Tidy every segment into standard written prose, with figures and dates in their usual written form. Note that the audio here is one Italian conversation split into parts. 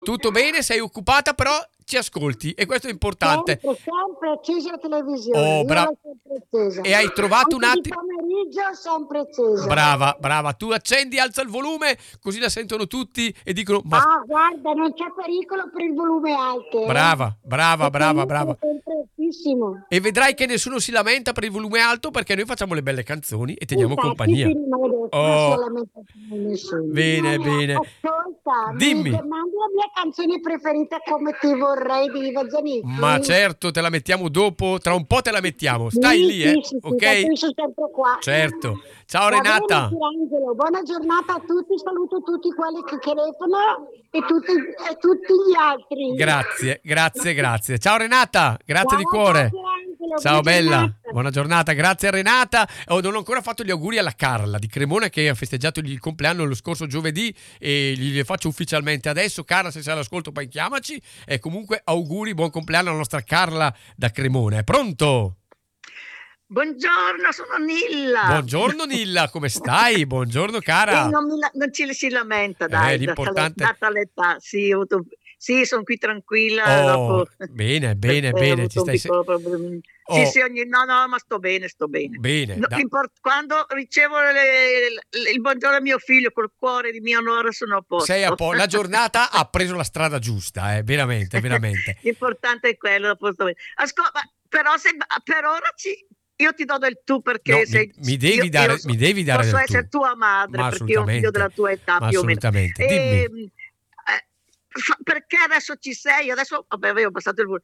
Tutto bene, sei occupata, però ci ascolti e questo è importante. Sempre accesa la televisione. Oh, Io sempre accesa. E hai trovato un Anche di attimo. pomeriggio sempre accesa. Brava, tu accendi, alza il volume, così la sentono tutti e dicono: ma Ah, guarda, non c'è pericolo per il volume alto. brava. È sempre altissimo. E vedrai che nessuno si lamenta per il volume alto perché noi facciamo le belle canzoni e teniamo compagnia. Quindi non si Oh, lamenta nessuno. bene. Ascolta, Dimmi. mi mandi la mia canzone preferita come ti vorrei di Iva Zanicchi? Ma certo, te la mettiamo dopo, tra un po' te la mettiamo. Stai lì, Sì, ok? tanto io sono sempre qua. Certo. Ciao Va Renata. bene, Angelo, buona giornata a tutti, saluto tutti quelli che telefonano e tutti gli altri. Grazie. Ciao Renata, grazie di cuore. Angelo, Ciao buona bella, giornata. buona giornata, grazie a Renata. Non ho ancora fatto gli auguri alla Carla di Cremona che ha festeggiato il compleanno lo scorso giovedì e li faccio ufficialmente adesso. Carla, se sei all'ascolto poi chiamaci. E comunque auguri, buon compleanno alla nostra Carla da Cremona. È pronto? Buongiorno, sono Nilla. Buongiorno Nilla, come stai? Buongiorno cara. Non ci si lamenta, dai, l'importante... data l'età. Sì, sono qui tranquilla. Oh, Dopo... bene, ci stai... Sì, no, ma sto bene. Bene. No, quando ricevo il buongiorno a mio figlio col cuore di mia nuora sono a posto. Sei a posto. La giornata ha preso la strada giusta, veramente. L'importante è quello. Ascolta, però per ora io ti do del tu perché no, mi devi dare posso del essere tu. tua madre perché io ho un figlio della tua età più o meno. Assolutamente, dimmi. Perché adesso ci sei? Adesso avevo passato il volo.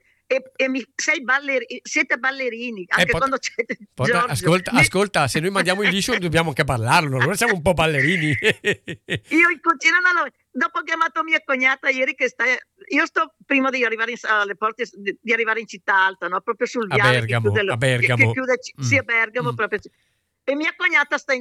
Siete ballerini anche quando c'è Giorgio. Ascolta, se noi mandiamo il liscio dobbiamo anche ballarlo, allora siamo un po' ballerini. Io in cucina dopo ho chiamato mia cognata ieri io sto prima di arrivare alle porte di arrivare in città alta, no? Proprio sul viale a Bergamo. che chiude sì, a Bergamo proprio. E mia cognata sta in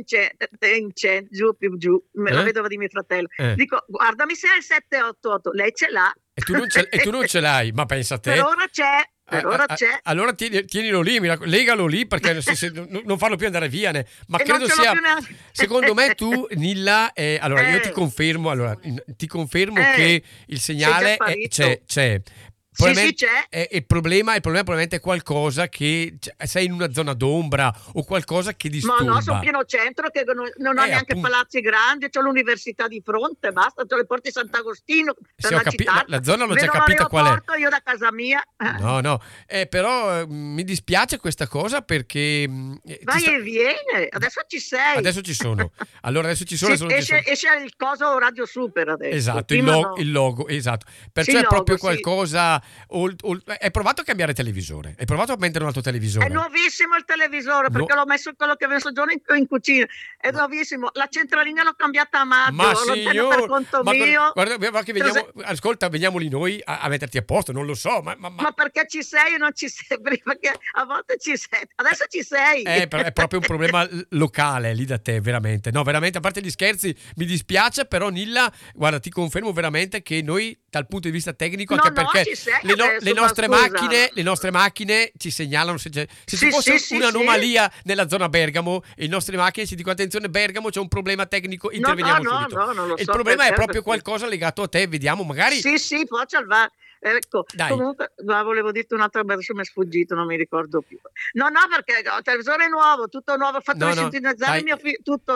più giù, la vedova di mio fratello. Dico, guardami se è il 788, lei ce l'ha. E tu non ce l'hai, ma pensa a te. Per ora c'è. Allora tienilo lì, legalo lì perché non farlo più andare via. Ma credo sia. Secondo me tu, Nilla, io ti confermo. Ti confermo che il segnale c'è. Sì, c'è. Il problema probabilmente è qualcosa che sei in una zona d'ombra o qualcosa che disturba. Ma no, sono pieno centro che non ho neanche palazzi grandi, c'ho l'università di fronte, basta, c'ho le porte di Sant'Agostino. Sì, la zona l'ho già capita qual è. Io da casa mia. No, però mi dispiace questa cosa perché vai e viene, adesso ci sei. Adesso ci sono. Allora adesso ci sono. Esce il coso Radio Super adesso. Esatto, il logo, esatto. Perciò è proprio qualcosa. Hai provato a cambiare televisore? Hai provato a mettere un altro televisore? È nuovissimo il televisore perché l'ho messo quello che avevo messo giorno in cucina. È nuovissimo. La centralina l'ho cambiata a maggio. Ma signor, per conto mio. Guarda che veniamo lì noi a metterti a posto, non lo so. Ma perché ci sei o non ci sei? Perché a volte ci sei. Adesso ci sei. È proprio un problema locale lì da te, veramente. No, veramente, a parte gli scherzi, mi dispiace, però Nilla, guarda, ti confermo veramente che noi dal punto di vista tecnico, anche perché le nostre macchine ci segnalano se ci fosse un'anomalia nella zona Bergamo, le nostre macchine ci dicono attenzione Bergamo, c'è un problema tecnico, interveniamo subito. No, non lo so. Il problema è proprio qualcosa legato a te, vediamo magari. Sì, faccia il VAR. Ecco, dai. Comunque volevo dirti un'altra, adesso mi è sfuggito, non mi ricordo più. No, perché il televisore è nuovo, tutto nuovo, ho fatto sintonizzare mio figlio, tutto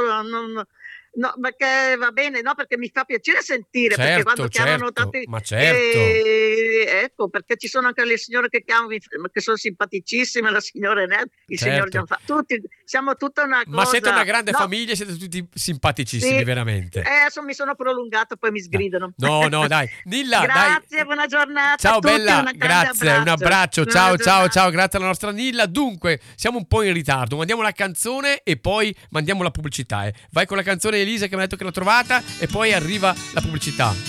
no, perché va bene, no, perché mi fa piacere sentire, perché quando chiamano tanti, ma certo. Ecco, perché ci sono anche le signore che chiamano che sono simpaticissime, la signora Ned, il signor Gianfranco, tutti siamo tutta una cosa. Ma siete una grande famiglia, siete tutti simpaticissimi, veramente. Adesso mi sono prolungato, poi mi sgridano. No, dai. Nilla, grazie, buona giornata. Ciao a tutti, bella, grazie, un abbraccio. Ciao, grazie alla nostra Nilla. Dunque, siamo un po' in ritardo, mandiamo la canzone e poi mandiamo la pubblicità. Vai con la canzone Elisa che mi ha detto che l'ho trovata e poi arriva la pubblicità.